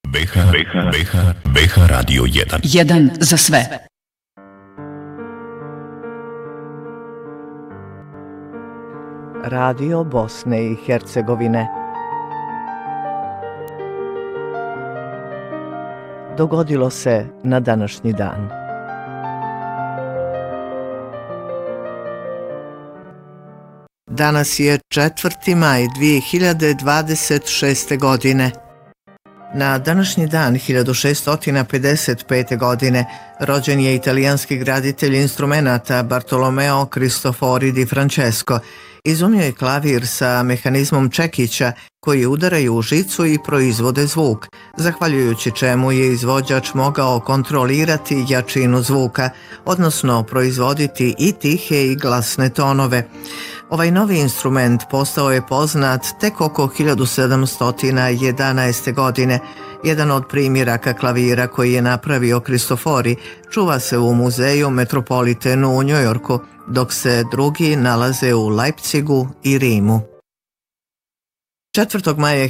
BH Radio 1. Jedan za sve. Radio Bosne i Hercegovine. Dogodilo se na današnji dan. Danas je 4. maj 2026. godine. Na današnji dan 1655. godine rođen je italijanski graditelj instrumenata Bartolomeo Cristofori di Francesco. Izumio je klavir sa mehanizmom čekića koji udaraju u žicu i proizvode zvuk, zahvaljujući čemu je izvođač mogao kontrolirati jačinu zvuka, odnosno proizvoditi i tihe i glasne tonove. Ovaj novi instrument postao je poznat tek oko 1711. godine. Jedan od primjeraka klavira koji je napravio Cristofori čuva se u muzeju Metropolitanu u Njujorku, dok se drugi nalaze u Leipzigu i Rimu. 4. maja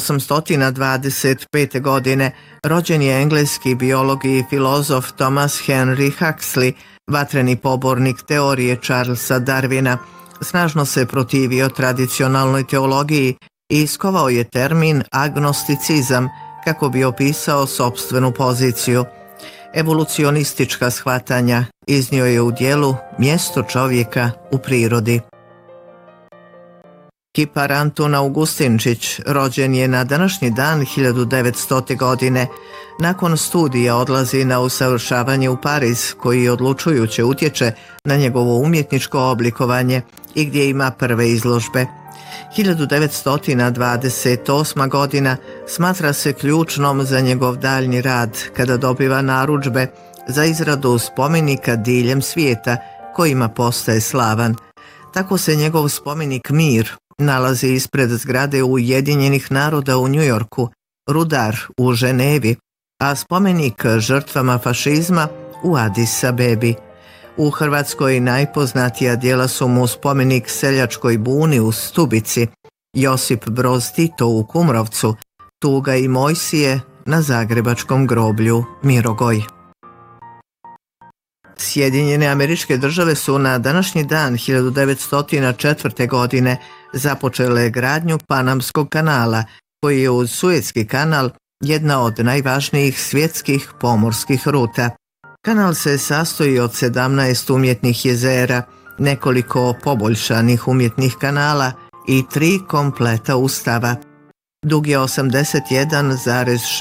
1825. godine rođen je engleski biolog i filozof Thomas Henry Huxley, vatreni pobornik teorije Charlesa Darwina. Snažno se protivio tradicionalnoj teologiji i iskovao je termin agnosticizam kako bi opisao sopstvenu poziciju. Evolucionistička shvatanja iznio je u dijelu Mjesto čovjeka u prirodi. Kipar Antun Augustinčić rođen je na današnji dan 1900. godine. Nakon studija odlazi na usavršavanje u Pariz, koji odlučujuće utječe na njegovo umjetničko oblikovanje i gdje ima prve izložbe. 1928. godina smatra se ključnom za njegov daljnji rad kada dobiva narudžbe za izradu spomenika diljem svijeta kojima postaje slavan. Tako se njegov spomenik Mir nalazi ispred zgrade Ujedinjenih naroda u Njujorku, Rudar u Ženevi, a spomenik žrtvama fašizma u Addis Abebi. U Hrvatskoj najpoznatija djela su mu spomenik seljačkoj buni u Stubici, Josip Broz Tito u Kumrovcu, Tuga i Mojsije na zagrebačkom groblju Mirogoj. Sjedinjene Američke Države su na današnji dan 1904. godine započele gradnju Panamskog kanala, koji je uz Suetski kanal jedna od najvažnijih svjetskih pomorskih ruta. Kanal se sastoji od 17 umjetnih jezera, nekoliko poboljšanih umjetnih kanala i 3 kompleta ustava. Dug je 81,6